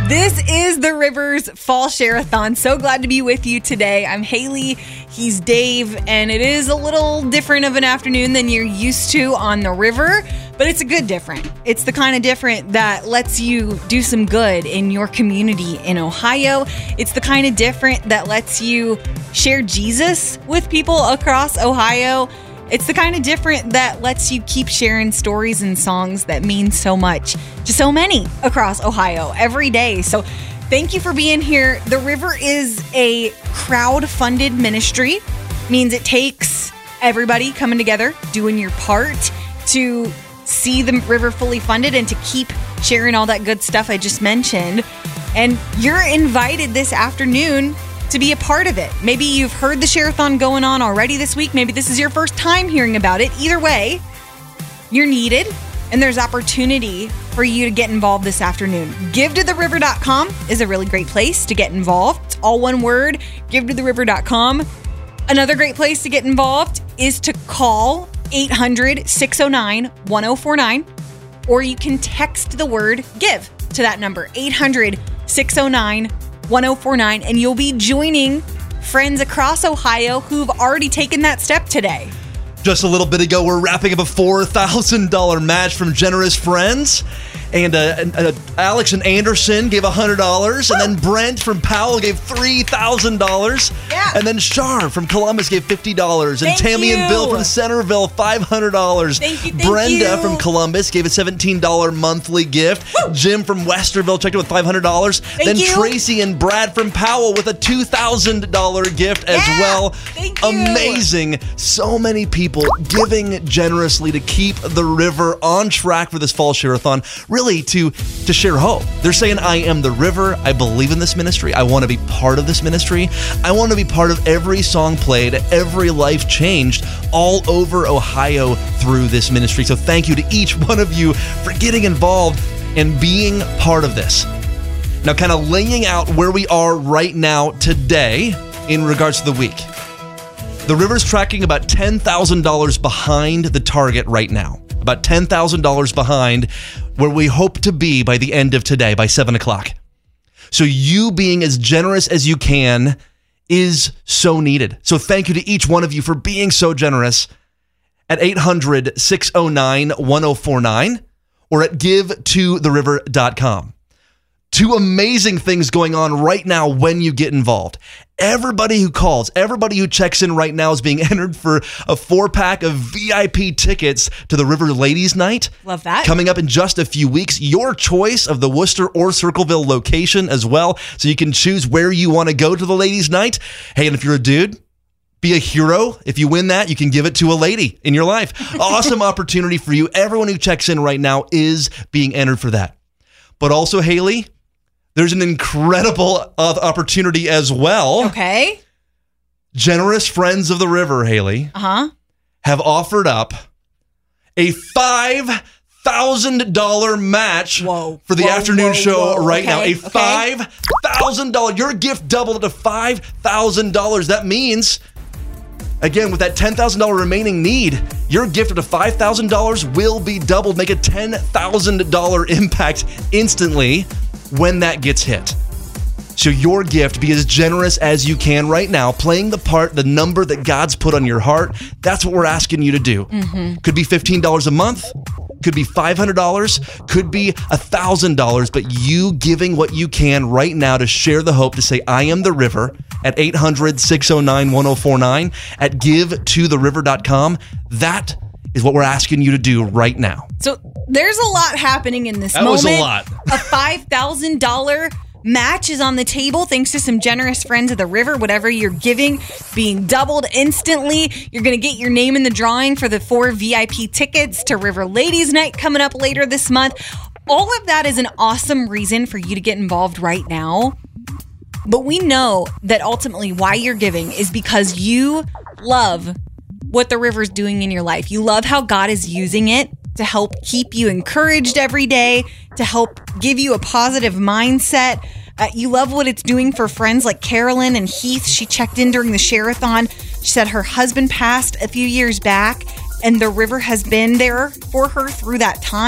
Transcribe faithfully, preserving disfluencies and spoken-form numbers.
This is the Rivers Fall Share-a-thon. So glad to be with you today. I'm Haley, he's Dave, and it is a little different of an afternoon than you're used to on the river, but it's a good different. It's the kind of different that lets you do some good in your community in Ohio. It's the kind of different that lets you share Jesus with people across Ohio. It's the kind of different that lets you keep sharing stories and songs that mean so much to so many across Ohio every day. So thank you for being here. The River is a crowd-funded ministry. Means it takes everybody coming together, doing your part to see the River fully funded and to keep sharing all that good stuff I just mentioned. And you're invited this afternoon to be a part of it. Maybe you've heard the Share-a-thon going on already this week. Maybe this is your first time hearing about it. Either way, you're needed, and there's opportunity for you to get involved this afternoon. give to the river dot com is a really great place to get involved. It's all one word, give to the river dot com. Another great place to get involved is to call eight hundred, six oh nine, one oh four nine, or you can text the word GIVE to that number, eight hundred, six oh nine, one oh four nine, and you'll be joining friends across Ohio who've already taken that step today. Just a little bit ago, we're wrapping up a four thousand dollars match from Generous Friends. And uh, uh, Alex and Anderson gave one hundred dollars. Woo! And then Brent from Powell gave three thousand dollars. Yeah. And then Shar from Columbus gave fifty dollars. And Thank Tammy you. and Bill from Centerville, five hundred dollars. Thank you, thank Brenda you. from Columbus gave a seventeen dollars monthly gift. Woo! Jim from Westerville checked in with five hundred dollars. Thank then you. Tracy and Brad from Powell with a two thousand dollars gift as Yeah. well. Thank you. Amazing. So many people giving generously to keep the river on track for this fall share-a-thon, really to to share hope. They're saying, I am the river. I believe in this ministry. I want to be part of this ministry. I want to be part of every song played, every life changed all over Ohio through this ministry. So thank you to each one of you for getting involved and being part of this. Now, kind of laying out where we are right now today in regards to the week. The River's tracking about ten thousand dollars behind the target right now. About ten thousand dollars behind where we hope to be by the end of today, by seven o'clock. So you being as generous as you can is so needed. So thank you to each one of you for being so generous at eight hundred, six oh nine, one oh four nine or at give to the river dot com. Two amazing things going on right now when you get involved. Everybody who calls, everybody who checks in right now is being entered for a four-pack of V I P tickets to the River Ladies Night. Love that. Coming up in just a few weeks. Your choice of the Worcester or Circleville location as well, so you can choose where you want to go to the Ladies Night. Hey, and if you're a dude, be a hero. If you win that, you can give it to a lady in your life. Awesome opportunity for you. Everyone who checks in right now is being entered for that. But also, Haley, there's an incredible uh, opportunity as well. Okay. Generous Friends of the River, Haley, Uh-huh. have offered up a five thousand dollars match Whoa. for the Whoa, afternoon whoa, show whoa. right Okay, now. A okay. five thousand dollars. Your gift doubled to five thousand dollars. That means, again, with that ten thousand dollars remaining need, your gift up to five thousand dollars will be doubled. Make a ten thousand dollars impact instantly when that gets hit. So your gift, be as generous as you can right now, playing the part, the number that God's put on your heart. That's what we're asking you to do. Mm-hmm. Could be fifteen dollars a month, could be five hundred dollars, could be one thousand dollars, but you giving what you can right now to share the hope, to say, I am the river, at eight hundred, six oh nine, one oh four nine, at give to the river dot com. That is what we're asking you to do right now. So there's a lot happening in this That moment. was a lot. A five thousand dollars match is on the table thanks to some generous friends of the river. Whatever you're giving being doubled instantly. You're going to get your name in the drawing for the four V I P tickets to River Ladies Night coming up later this month. All of that is an awesome reason for you to get involved right now. But we know that ultimately why you're giving is because you love what the river's doing in your life. You love how God is using it to help keep you encouraged every day, to help give you a positive mindset. Uh, you love what it's doing for friends like Carolyn and Heath. She checked in during the share-a-thon. She said her husband passed a few years back, and the river has been there for her through that time.